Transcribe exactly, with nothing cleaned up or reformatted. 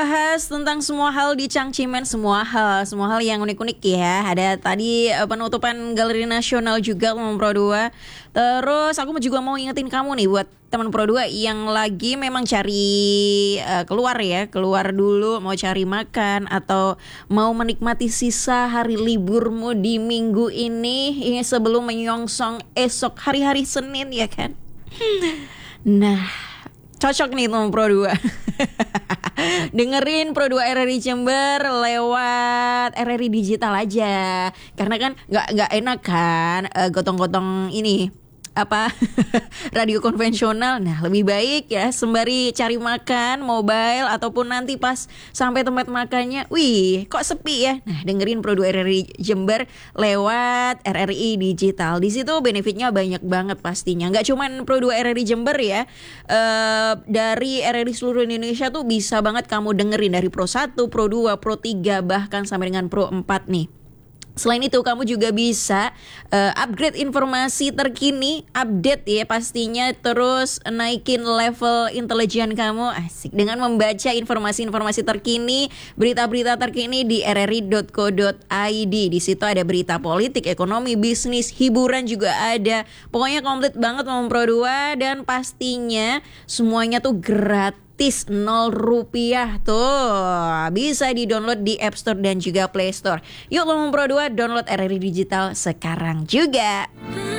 Bahas tentang semua hal di Cangcimen, semua hal, semua hal yang unik-unik ya. Ada tadi eh, penutupan Galeri Nasional juga teman Pro dua. Terus aku juga mau ingetin kamu nih buat teman Pro dua yang lagi memang cari eh, keluar ya, keluar dulu mau cari makan atau mau menikmati sisa hari liburmu di minggu ini ya, sebelum menyongsong esok hari-hari Senin ya kan. Nah, cocok nih teman Pro dua. Dengerin Pro dua R R I Jember lewat R R I Digital aja. Karena kan nggak nggak enak kan uh, gotong-gotong ini apa radio konvensional. Nah lebih baik ya sembari cari makan mobile ataupun nanti pas sampai tempat makannya, wih kok sepi ya. Nah dengerin Pro dua R R I Jember lewat R R I Digital. Di situ benefitnya banyak banget pastinya. Nggak cuman Pro dua R R I Jember ya, uh, dari R R I seluruh Indonesia tuh bisa banget kamu dengerin dari Pro satu, Pro dua, Pro tiga bahkan sampai dengan Pro empat nih. Selain itu kamu juga bisa uh, upgrade informasi terkini, update ya pastinya, terus naikin level intelijen kamu asik dengan membaca informasi-informasi terkini, berita-berita terkini di r r i dot co dot i d. Di situ ada berita politik, ekonomi, bisnis, hiburan juga ada. Pokoknya komplit banget Mom Pro dua dan pastinya semuanya tuh gratis. Nol rupiah tuh. Bisa di-download di App Store dan juga Play Store. Yuk Ngomong Pro dua, download R R I Digital sekarang juga.